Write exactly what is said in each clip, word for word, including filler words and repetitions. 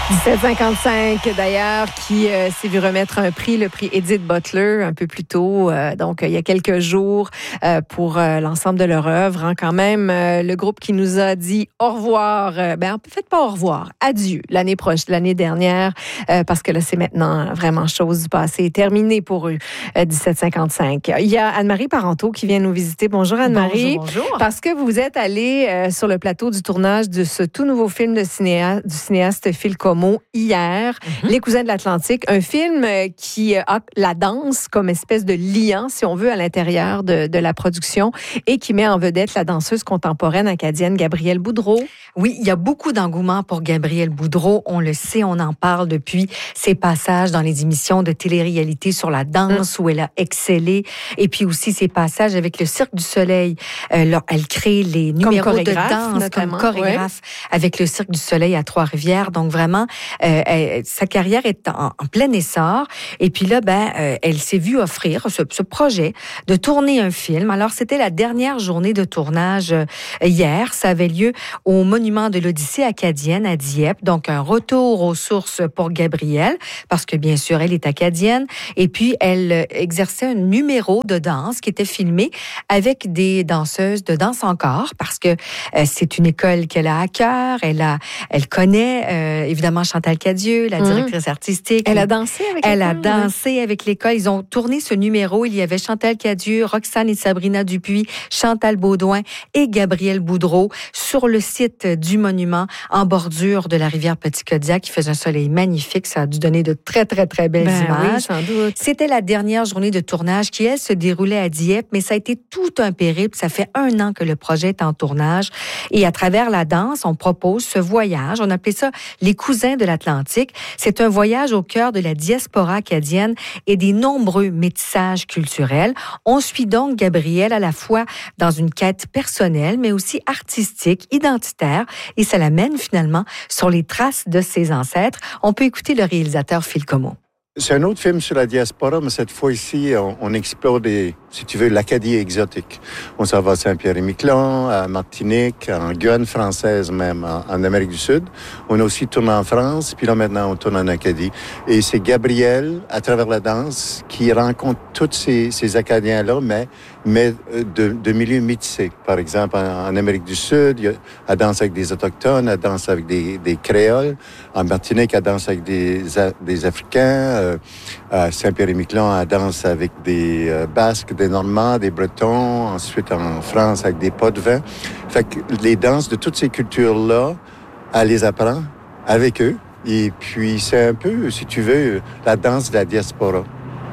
dix-sept cinquante-cinq, d'ailleurs, qui euh, s'est vu remettre un prix, le prix Edith Butler, un peu plus tôt, euh, donc il y a quelques jours, euh, pour euh, l'ensemble de leur œuvre. Hein, quand même, euh, le groupe qui nous a dit au revoir, euh, ben, faites pas au revoir, adieu, l'année prochaine, l'année dernière, euh, parce que là, c'est maintenant vraiment chose du passé, terminée pour eux, euh, dix-sept cinquante-cinq. Il y a Anne-Marie Parenteau qui vient nous visiter. Bonjour Anne-Marie. Bonjour, bonjour. Parce que vous êtes allée euh, sur le plateau du tournage de ce tout nouveau film de cinéa- du cinéaste Phil Comeau hier, mm-hmm. Les Cousins de l'Atlantique, un film qui a la danse comme espèce de liant, si on veut, à l'intérieur de, de la production et qui met en vedette la danseuse contemporaine acadienne Gabrielle Boudreau. Oui, il y a beaucoup d'engouement pour Gabrielle Boudreau. On le sait, on en parle depuis ses passages dans les émissions de télé-réalité sur la danse mm. où elle a excellé. Et puis aussi ses passages avec le Cirque du Soleil. Euh, là, elle crée les numéros de danse notamment, comme chorégraphe ouais. avec le Cirque du Soleil à Trois-Rivières. Donc vraiment, euh, elle, sa carrière est en, en plein essor. Et puis là, ben, euh, elle s'est vue offrir ce, ce projet de tourner un film. Alors, c'était la dernière journée de tournage euh, hier. Ça avait lieu au Monument de l'Odyssée acadienne à Dieppe. Donc, un retour aux sources pour Gabrielle, parce que, bien sûr, elle est acadienne. Et puis, elle exerçait un numéro de danse qui était filmé avec des danseuses de danse en corps, parce que euh, c'est une école qu'elle a à cœur. Elle, a, elle connaît, euh, évidemment, Chantal Cadieux, la directrice mmh. artistique. Elle a dansé avec Elle l'école. a dansé oui. avec l'école. Ils ont tourné ce numéro. Il y avait Chantal Cadieux, Roxane et Sabrina Dupuis, Chantal Baudouin et Gabrielle Boudreau sur le site du monument en bordure de la rivière Petit-Kodiak. Il faisait un soleil magnifique. Ça a dû donner de très, très, très belles ben images. Oui, sans doute. C'était la dernière journée de tournage qui, elle, se déroulait à Dieppe, mais ça a été tout un périple. Ça fait un an que le projet est en tournage. Et à travers la danse, on propose ce voyage. On appelait ça les Cousins de l'Atlantique. C'est un voyage au cœur de la diaspora acadienne et des nombreux métissages culturels. On suit donc Gabrielle à la fois dans une quête personnelle, mais aussi artistique, identitaire, et ça l'amène finalement sur les traces de ses ancêtres. On peut écouter le réalisateur Phil Comeau. C'est un autre film sur la diaspora, mais cette fois-ci, on, on explore des, si tu veux, l'Acadie exotique. On s'en va à Saint-Pierre-et-Miquelon, à Martinique, en Guyane française même, en, en Amérique du Sud. On a aussi tourné en France, puis là maintenant on tourne en Acadie. Et c'est Gabrielle, à travers la danse, qui rencontre tous ces, ces Acadiens-là, mais, mais de, de milieux métissés. Par exemple, en, en Amérique du Sud, il y a, elle danse avec des Autochtones, elle danse avec des, des Créoles. En Martinique, elle danse avec des, des Africains. Euh, à Saint-Pierre-et-Miquelon, elle danse avec des euh, Basques, des Normands, des Bretons. Ensuite, en France, avec des Poitevins. Fait que les danses de toutes ces cultures-là, elle les apprend avec eux. Et puis, c'est un peu, si tu veux, la danse de la diaspora.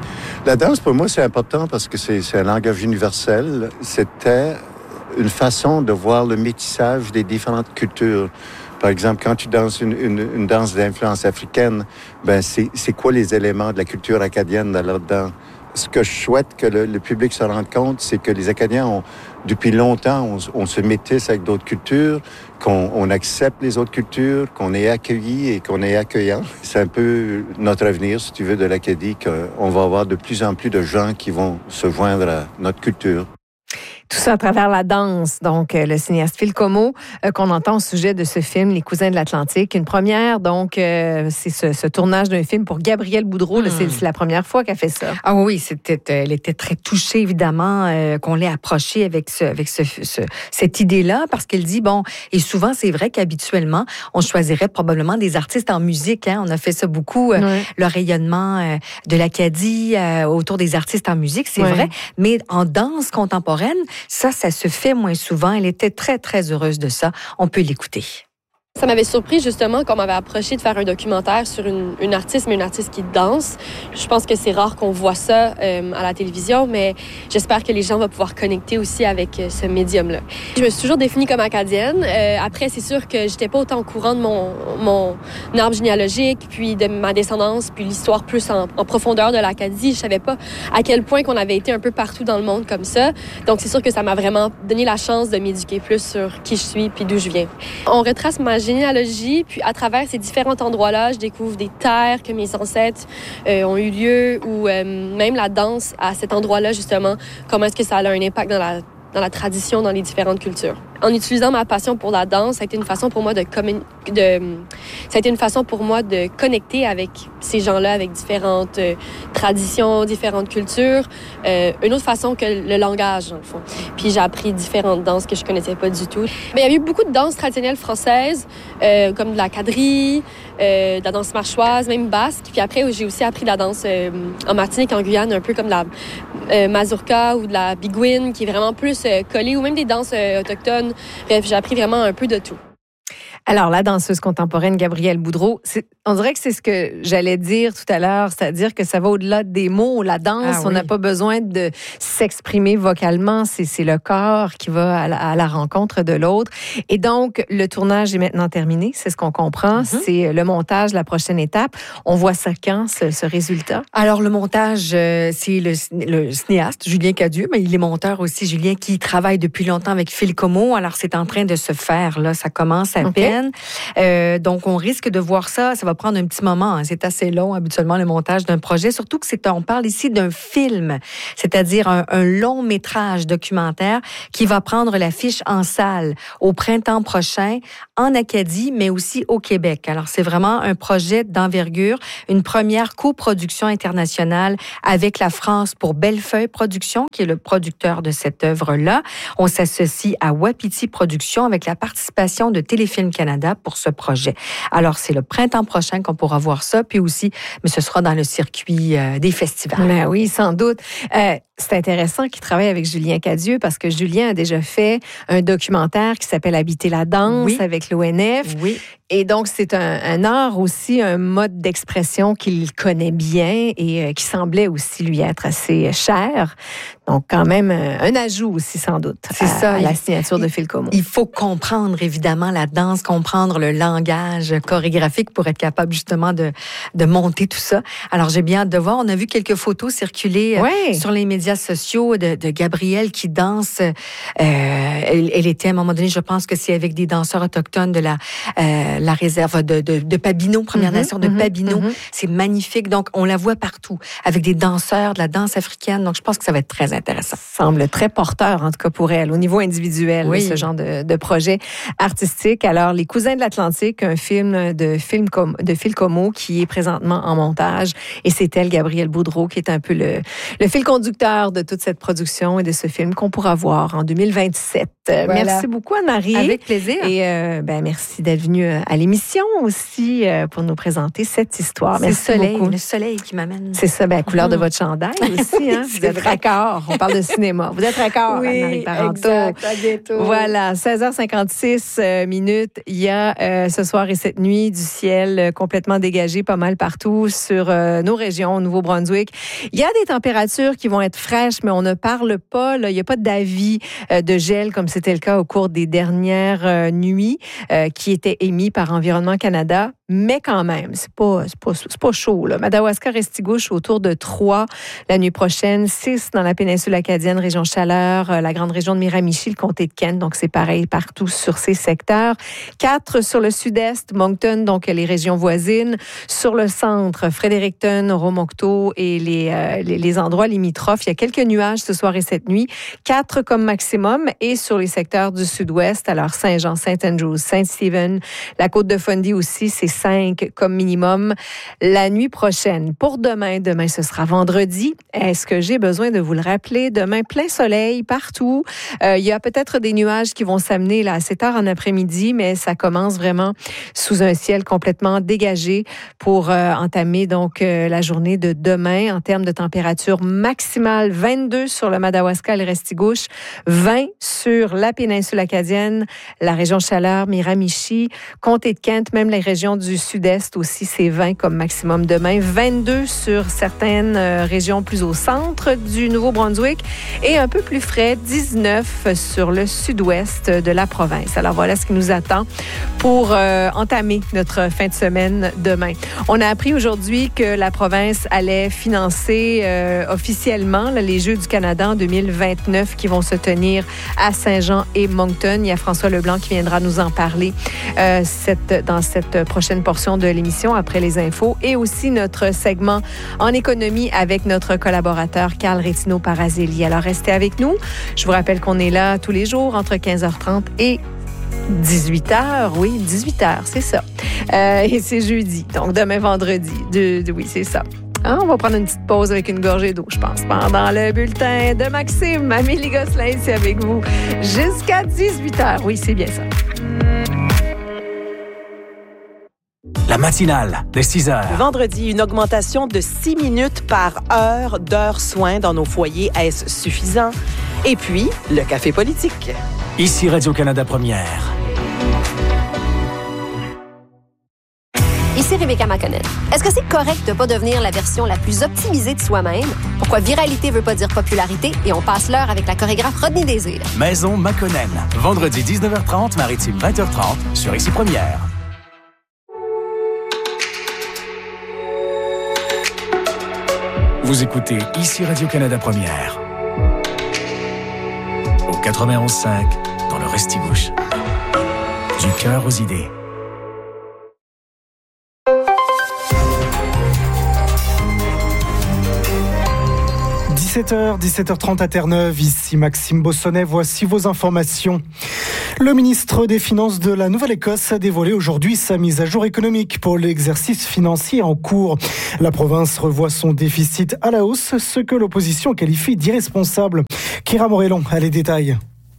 La danse, pour moi, c'est important parce que c'est, c'est un langage universel. C'était une façon de voir le métissage des différentes cultures. Par exemple, quand tu danses une, une, une danse d'influence africaine, ben c'est, c'est quoi les éléments de la culture acadienne là-dedans? Ce que je souhaite que le, le public se rende compte, c'est que les Acadiens, ont, depuis longtemps, on, on se métisse avec d'autres cultures, qu'on on accepte les autres cultures, qu'on est accueillis et qu'on est accueillant. C'est un peu notre avenir, si tu veux, de l'Acadie, qu'on va avoir de plus en plus de gens qui vont se joindre à notre culture. Tout ça à travers la danse. Donc, euh, le cinéaste Phil Comeau, euh, qu'on entend au sujet de ce film, Les Cousins de l'Atlantique. Une première, donc, euh, c'est ce, ce tournage d'un film pour Gabrielle Boudreau. Mmh. Là, c'est, c'est la première fois qu'elle fait ça. Ah oui, c'était, elle était très touchée, évidemment, euh, qu'on l'ait approchée avec, ce, avec ce, ce, cette idée-là, parce qu'elle dit, bon, et souvent, c'est vrai qu'habituellement, on choisirait probablement des artistes en musique. Hein, on a fait ça beaucoup, euh, oui. le rayonnement euh, de l'Acadie euh, autour des artistes en musique, c'est oui. vrai. Mais en danse contemporaine, ça, ça se fait moins souvent. Elle était très, très heureuse de ça. On peut l'écouter. Ça m'avait surpris justement qu'on m'avait approché de faire un documentaire sur une, une artiste, mais une artiste qui danse. Je pense que c'est rare qu'on voit ça euh, à la télévision, mais j'espère que les gens vont pouvoir connecter aussi avec euh, ce médium-là. Je me suis toujours définie comme acadienne. Euh, après, c'est sûr que j'étais pas autant au courant de mon, mon arbre généalogique, puis de ma descendance, puis l'histoire plus en, en profondeur de l'Acadie. Je savais pas à quel point qu'on avait été un peu partout dans le monde comme ça. Donc, c'est sûr que ça m'a vraiment donné la chance de m'éduquer plus sur qui je suis puis d'où je viens. On retrace ma généalogie, puis à travers ces différents endroits-là, je découvre des terres que mes ancêtres euh, ont eu lieu, ou euh, même la danse à cet endroit-là, justement, comment est-ce que ça a un impact dans la dans la tradition, dans les différentes cultures. En utilisant ma passion pour la danse, ça a été une façon pour moi de, commun... de... ça a été une façon pour moi de connecter avec ces gens-là, avec différentes euh, traditions, différentes cultures. Euh, une autre façon que le langage, dans le fond. Puis j'ai appris différentes danses que je connaissais pas du tout. Mais il y a eu beaucoup de danses traditionnelles françaises, euh, comme de la quadrille, euh, de la danse marchoise, même basque. Puis après, j'ai aussi appris de la danse euh, en Martinique, en Guyane, un peu comme de la euh, mazurka ou de la biguine, qui est vraiment plus euh, collée, ou même des danses euh, autochtones. Bref, j'ai appris vraiment un peu de tout. Alors, la danseuse contemporaine Gabrielle Boudreau, c'est, on dirait que c'est ce que j'allais dire tout à l'heure, c'est-à-dire que ça va au-delà des mots. La danse, ah, on n'a oui. pas besoin de s'exprimer vocalement, c'est, c'est le corps qui va à la, à la rencontre de l'autre. Et donc, le tournage est maintenant terminé, c'est ce qu'on comprend, mm-hmm. c'est le montage, la prochaine étape. On voit ça quand, ce, ce résultat? Alors, le montage, euh, c'est le, le cinéaste Julien Cadieux, mais il est monteur aussi, Julien, qui travaille depuis longtemps avec Phil Comeau. Alors, c'est en train de se faire, là, ça commence à okay. peine. Euh, donc, on risque de voir ça. Ça va prendre un petit moment. Hein. C'est assez long, habituellement, le montage d'un projet. Surtout que c'est, on parle ici d'un film, c'est-à-dire un, un long métrage documentaire qui va prendre l'affiche en salle au printemps prochain, en Acadie, mais aussi au Québec. Alors, c'est vraiment un projet d'envergure, une première coproduction internationale avec la France pour Bellefeuille Productions, qui est le producteur de cette œuvre-là. On s'associe à Wapiti Productions avec la participation de Téléfilm Canada pour ce projet. Alors, c'est le printemps prochain qu'on pourra voir ça, puis aussi, mais ce sera dans le circuit euh, des festivals. Ben oui, sans doute. Euh, c'est intéressant qu'il travaille avec Julien Cadieux parce que Julien a déjà fait un documentaire qui s'appelle Habiter la danse oui. avec l'O N F. Oui. Et donc, c'est un, un art aussi, un mode d'expression qu'il connaît bien et euh, qui semblait aussi lui être assez cher. Donc, quand même, un, un ajout aussi, sans doute, c'est à, ça, à il, la signature il, de Phil Comeau. Il faut comprendre, évidemment, la danse, comprendre le langage chorégraphique pour être capable, justement, de, de monter tout ça. Alors, j'ai bien hâte de voir. On a vu quelques photos circuler ouais. sur les médias sociaux de, de Gabrielle qui danse. Euh, elle, elle était, à un moment donné, je pense que c'est avec des danseurs autochtones de la... Euh, la réserve de, de, de Pabineau, Première mm-hmm, Nation de mm-hmm, Pabineau. Mm-hmm. C'est magnifique. Donc, on la voit partout, avec des danseurs, de la danse africaine. Donc, je pense que ça va être très intéressant. Ça semble très porteur, en tout cas pour elle, au niveau individuel, oui. ce genre de, de projet artistique. Alors, Les Cousins de l'Atlantique, un film de, film com, de Phil Comeau qui est présentement en montage. Et c'est elle, Gabrielle Boudreau, qui est un peu le, le fil conducteur de toute cette production et de ce film qu'on pourra voir en deux mille vingt-sept. Voilà. Merci beaucoup, Anne-Marie. Avec plaisir. Et euh, ben, merci d'être venue à l'émission aussi euh, pour nous présenter cette histoire. C'est Merci le soleil, beaucoup. le soleil qui m'amène. C'est ça, ben, la couleur de votre chandail aussi. Hein? Vous êtes raccord. On parle de cinéma. Vous êtes raccord, oui, Anne-Marie Parenteau. Exact. À bientôt. Voilà, seize heures cinquante-six euh, minutes. Il y a euh, ce soir et cette nuit du ciel euh, complètement dégagé pas mal partout sur euh, nos régions, au Nouveau-Brunswick. Il y a des températures qui vont être fraîches, mais on ne parle pas. Là, il n'y a pas d'avis euh, de gel comme c'était le cas au cours des dernières euh, nuits euh, qui étaient émis par Environnement Canada. Mais quand même, c'est pas, c'est pas, c'est pas chaud, là. Madawaska-Restigouche autour de trois la nuit prochaine, six dans la péninsule acadienne, région Chaleur, la grande région de Miramichi, le comté de Kent, donc c'est pareil partout sur ces secteurs. quatre sur le sud-est, Moncton, donc les régions voisines. Sur le centre, Fredericton, Romocto et les, euh, les, les endroits limitrophes. Il y a quelques nuages ce soir et cette nuit. quatre comme maximum. Et sur les secteurs du sud-ouest, alors Saint-Jean, Saint-Andrews, Saint-Stephen, la côte de Fundy aussi, c'est cinq comme minimum la nuit prochaine. Pour demain, demain ce sera vendredi. Est-ce que j'ai besoin de vous le rappeler? Demain, plein soleil partout. Euh, il y a peut-être des nuages qui vont s'amener là assez tard en après-midi, mais ça commence vraiment sous un ciel complètement dégagé pour euh, entamer donc euh, la journée de demain en termes de température maximale. vingt-deux sur le Madawaska et le Restigouche, vingt sur la péninsule acadienne, la région Chaleur, Miramichi, comté de Kent, même les régions du sud-est aussi, c'est vingt comme maximum demain. vingt-deux sur certaines euh, régions plus au centre du Nouveau-Brunswick et un peu plus frais, dix-neuf sur le sud-ouest de la province. Alors voilà ce qui nous attend pour euh, entamer notre fin de semaine demain. On a appris aujourd'hui que la province allait financer euh, officiellement là, les Jeux du Canada en deux mille vingt-neuf qui vont se tenir à Saint-Jean et Moncton. Il y a François Leblanc qui viendra nous en parler euh, cette, dans cette prochaine prochaine portion de l'émission après les infos et aussi notre segment en économie avec notre collaborateur Carl Rétino-Parazelli. Alors, restez avec nous. Je vous rappelle qu'on est là tous les jours entre quinze heures trente et dix-huit heures. Oui, dix-huit heures, c'est ça. Euh, et c'est jeudi, donc demain vendredi. De, de, oui, c'est ça. Hein, on va prendre une petite pause avec une gorgée d'eau, je pense, pendant le bulletin de Maxime. Amélie Gosselin, c'est avec vous jusqu'à dix-huit heures. Oui, c'est bien ça. La matinale de six heures. Vendredi, une augmentation de six minutes par heure d'heures soins dans nos foyers. Est-ce suffisant? Et puis, le café politique. Ici Radio-Canada Première. Ici Rebecca McConnell. Est-ce que c'est correct de ne pas devenir la version la plus optimisée de soi-même? Pourquoi viralité veut pas dire popularité et on passe l'heure avec la chorégraphe Rodney Désir? Maison McConnell. Vendredi dix-neuf heures trente, Maritime vingt heures trente sur Ici Première. Vous écoutez Ici Radio-Canada Première. Au quatre-vingt-onze cinq, dans le Restigouche. Du cœur aux idées. dix-sept heures, dix-sept heures trente à Terre-Neuve, ici Maxime Bossonnet, voici vos informations. Le ministre des Finances de la Nouvelle-Écosse a dévoilé aujourd'hui sa mise à jour économique pour l'exercice financier en cours. La province revoit son déficit à la hausse, ce que l'opposition qualifie d'irresponsable. Kira Morellon a les détails.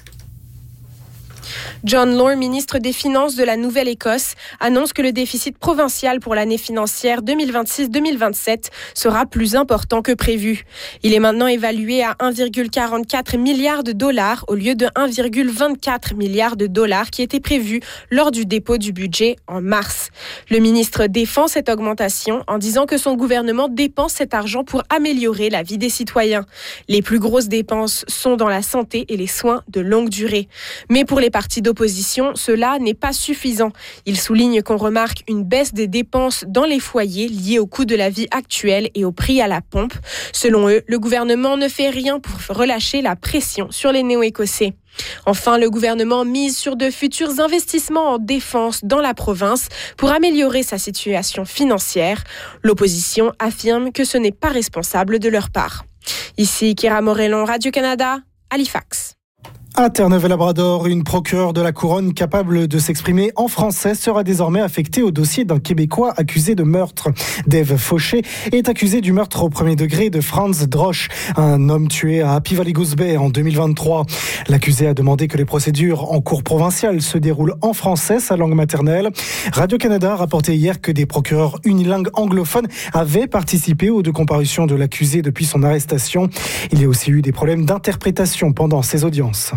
John Law, ministre des Finances de la Nouvelle-Écosse, annonce que le déficit provincial pour l'année financière deux mille vingt-six deux mille vingt-sept sera plus important que prévu. Il est maintenant évalué à un virgule quarante-quatre milliard de dollars au lieu de un virgule vingt-quatre milliard de dollars qui était prévu lors du dépôt du budget en mars. Le ministre défend cette augmentation en disant que son gouvernement dépense cet argent pour améliorer la vie des citoyens. Les plus grosses dépenses sont dans la santé et les soins de longue durée. Mais pour les partis d'opposition, cela n'est pas suffisant. Il souligne qu'on remarque une baisse des dépenses dans les foyers liées au coût de la vie actuelle et au prix à la pompe. Selon eux, le gouvernement ne fait rien pour relâcher la pression sur les néo-écossais. Enfin, le gouvernement mise sur de futurs investissements en défense dans la province pour améliorer sa situation financière. L'opposition affirme que ce n'est pas responsable de leur part. Ici, Kira Morellon, Radio-Canada, Halifax. À Terre-Neuve-et-Labrador, une procureure de la Couronne capable de s'exprimer en français sera désormais affectée au dossier d'un Québécois accusé de meurtre. Dave Fauché est accusé du meurtre au premier degré de Franz Drosch, un homme tué à Happy Valley Goose Bay en deux mille vingt-trois. L'accusé a demandé que les procédures en cour provinciale se déroulent en français, sa langue maternelle. Radio-Canada a rapporté hier que des procureurs unilingues anglophones avaient participé aux deux comparutions de l'accusé depuis son arrestation. Il y a aussi eu des problèmes d'interprétation pendant ces audiences.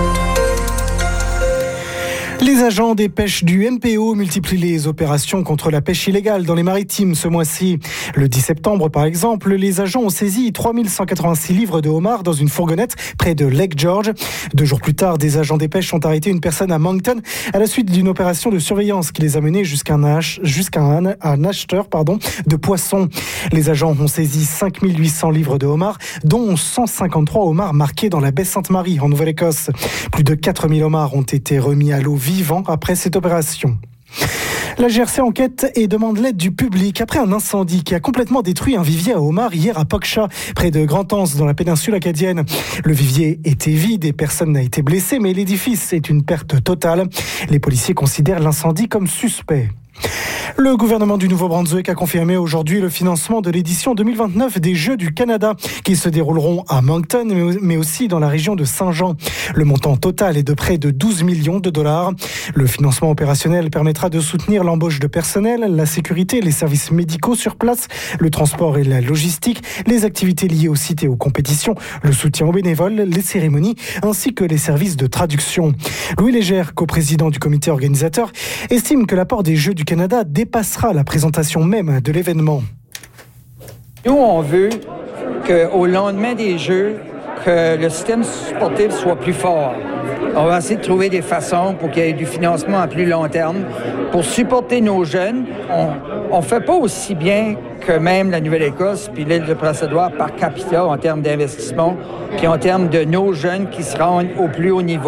Les agents des pêches du N P O multiplient les opérations contre la pêche illégale dans les maritimes ce mois-ci. Le dix septembre, par exemple, les agents ont saisi trois mille cent quatre-vingt-six livres de homards dans une fourgonnette près de Lake George. Deux jours plus tard, des agents des pêches ont arrêté une personne à Moncton à la suite d'une opération de surveillance qui les a menés jusqu'à un, ach- jusqu'à un, un acheteur pardon, de poissons. Les agents ont saisi cinq mille huit cents livres de homards, dont cent cinquante-trois homards marqués dans la baie Sainte-Marie en Nouvelle-Écosse. Plus de quatre mille homards ont été remis à l'eau vivant après cette opération. La G R C enquête et demande l'aide du public après un incendie qui a complètement détruit un vivier à homards hier à Pogcha, près de Grand-Anse, dans la péninsule acadienne. Le vivier était vide et personne n'a été blessé, mais l'édifice est une perte totale. Les policiers considèrent l'incendie comme suspect. Le gouvernement du Nouveau-Brunswick a confirmé aujourd'hui le financement de l'édition deux mille vingt-neuf des Jeux du Canada qui se dérouleront à Moncton mais aussi dans la région de Saint-Jean. Le montant total est de près de douze millions de dollars. Le financement opérationnel permettra de soutenir l'embauche de personnel, la sécurité, les services médicaux sur place, le transport et la logistique, les activités liées aux sites et aux compétitions, le soutien aux bénévoles, les cérémonies ainsi que les services de traduction. Louis Légère, coprésident du comité organisateur, estime que l'apport des Jeux du Canada dépassera la présentation même de l'événement. Nous, on veut qu'au lendemain des Jeux, que le système sportif soit plus fort. On va essayer de trouver des façons pour qu'il y ait du financement à plus long terme. Pour supporter nos jeunes, on ne fait pas aussi bien que même la Nouvelle-Écosse puis l'île de Prince-Édouard par capita en termes d'investissement, puis en termes de nos jeunes qui se rendent au plus haut niveau.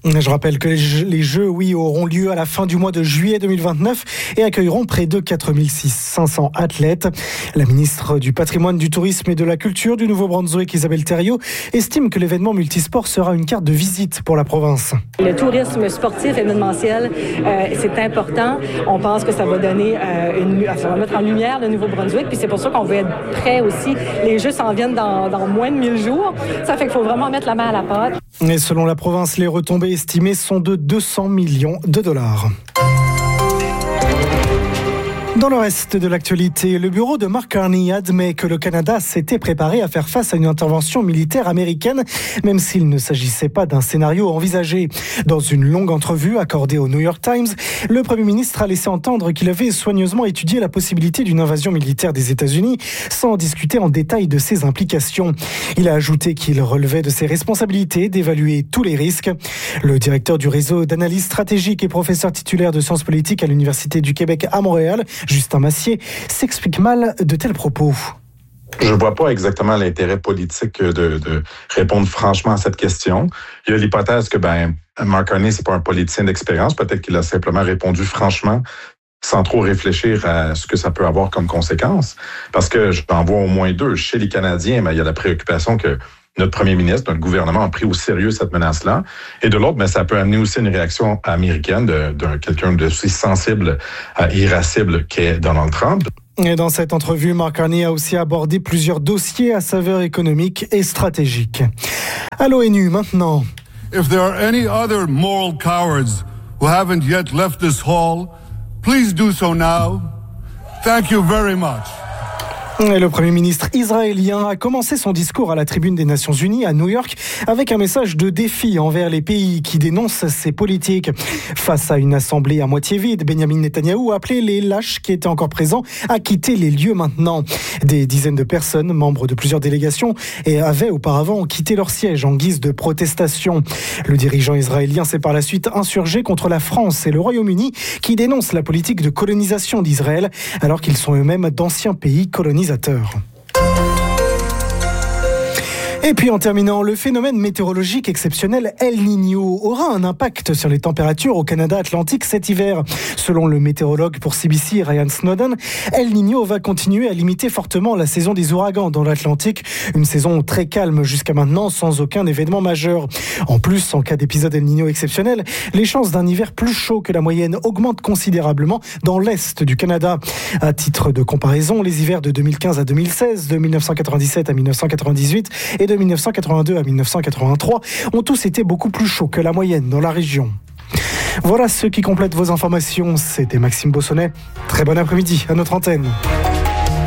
Je rappelle que les Jeux, les Jeux, oui, auront lieu à la fin du mois de juillet deux mille vingt-neuf et accueilleront près de quatre mille cinq cents athlètes. La ministre du Patrimoine, du Tourisme et de la Culture du Nouveau-Brunswick, Isabelle Thériault, estime que l'événement multisport sera une carte de visite pour la province. Le tourisme sportif événementiel, euh, c'est important. On pense que ça va donner, euh, une, ça va mettre en lumière le Nouveau-Brunswick, puis c'est pour ça qu'on veut être prêt aussi. Les Jeux s'en viennent dans, dans moins de mille jours. Ça fait qu'il faut vraiment mettre la main à la pâte. Et selon la province, les retombées estimées sont de deux cents millions de dollars. Dans le reste de l'actualité, le bureau de Mark Carney admet que le Canada s'était préparé à faire face à une intervention militaire américaine, même s'il ne s'agissait pas d'un scénario envisagé. Dans une longue entrevue accordée au New York Times, le Premier ministre a laissé entendre qu'il avait soigneusement étudié la possibilité d'une invasion militaire des États-Unis, sans discuter en détail de ses implications. Il a ajouté qu'il relevait de ses responsabilités d'évaluer tous les risques. Le directeur du réseau d'analyse stratégique et professeur titulaire de sciences politiques à l'Université du Québec à Montréal, Justin Massier, s'explique mal de tels propos. Je ne vois pas exactement l'intérêt politique de, de répondre franchement à cette question. Il y a l'hypothèse que ben, Mark Carney, c'est pas un politicien d'expérience. Peut-être qu'il a simplement répondu franchement sans trop réfléchir à ce que ça peut avoir comme conséquence. Parce que j'en vois au moins deux. Chez les Canadiens, ben, il y a la préoccupation que notre premier ministre, notre gouvernement a pris au sérieux cette menace-là. Et de l'autre, mais ça peut amener aussi une réaction américaine de, de quelqu'un d'aussi sensible et irascible qu'est Donald Trump. Et dans cette entrevue, Mark Carney a aussi abordé plusieurs dossiers à saveur économique et stratégique. À l'ONU maintenant. If there are any other moral cowards who haven't yet left this hall, please do so now. Thank you very much. Et le Premier ministre israélien a commencé son discours à la tribune des Nations Unies à New York avec un message de défi envers les pays qui dénoncent ses politiques. Face à une assemblée à moitié vide, Benjamin Netanyahou a appelé les lâches qui étaient encore présents à quitter les lieux maintenant. Des dizaines de personnes, membres de plusieurs délégations, et avaient auparavant quitté leur siège en guise de protestation. Le dirigeant israélien s'est par la suite insurgé contre la France et le Royaume-Uni qui dénoncent la politique de colonisation d'Israël alors qu'ils sont eux-mêmes d'anciens pays colonisateurs. Et puis en terminant, le phénomène météorologique exceptionnel El Niño aura un impact sur les températures au Canada Atlantique cet hiver. Selon le météorologue pour C B C, Ryan Snowden, El Niño va continuer à limiter fortement la saison des ouragans dans l'Atlantique, une saison très calme jusqu'à maintenant sans aucun événement majeur. En plus, en cas d'épisode El Niño exceptionnel, les chances d'un hiver plus chaud que la moyenne augmentent considérablement dans l'est du Canada. À titre de comparaison, les hivers de deux mille quinze à deux mille seize, de mille neuf cent quatre-vingt-dix-sept à mille neuf cent quatre-vingt-dix-huit et de mille neuf cent quatre-vingt-deux à mille neuf cent quatre-vingt-trois ont tous été beaucoup plus chauds que la moyenne dans la région. Voilà ce qui complète vos informations. C'était Maxime Bossonnet. Très bon après-midi à notre antenne.